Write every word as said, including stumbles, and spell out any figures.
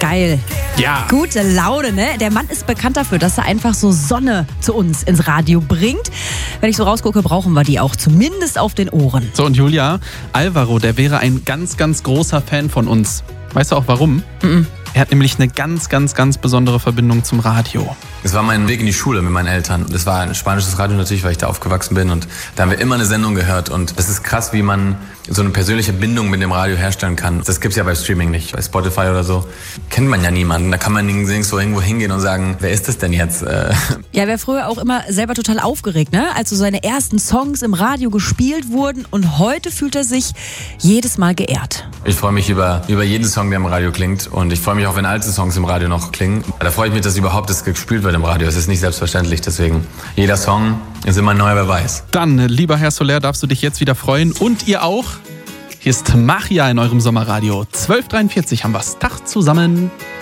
geil. Ja. Gute Laune, ne? Der Mann ist bekannt dafür, dass er einfach so Sonne zu uns ins Radio bringt. Wenn ich so rausgucke, brauchen wir die auch, zumindest auf den Ohren. So, und Julia, Alvaro, der wäre ein ganz, ganz großer Fan von uns. Weißt du auch warum? Mhm. Er hat nämlich eine ganz, ganz, ganz besondere Verbindung zum Radio. Das war mein Weg in die Schule mit meinen Eltern. Das war ein spanisches Radio natürlich, weil ich da aufgewachsen bin. Und da haben wir immer eine Sendung gehört. Und es ist krass, wie man so eine persönliche Bindung mit dem Radio herstellen kann. Das gibt's ja bei Streaming nicht. Bei Spotify oder so kennt man ja niemanden. Da kann man nirgendwo irgendwo hingehen und sagen, wer ist das denn jetzt? Ja, er war früher auch immer selber total aufgeregt, ne? Als so seine ersten Songs im Radio gespielt wurden. Und heute fühlt er sich jedes Mal geehrt. Ich freue mich über, über jeden Song, der im Radio klingt. Und ich freue mich auch, wenn alte Songs im Radio noch klingen. Da freue ich mich, dass überhaupt das gespielt wird im Radio. Es ist nicht selbstverständlich, deswegen jeder Song ist immer ein neuer Beweis. Dann, lieber Herr Soler, darfst du dich jetzt wieder freuen und ihr auch. Hier ist Machia in eurem Sommerradio. zwölf Uhr dreiundvierzig haben wir's. Tag zusammen.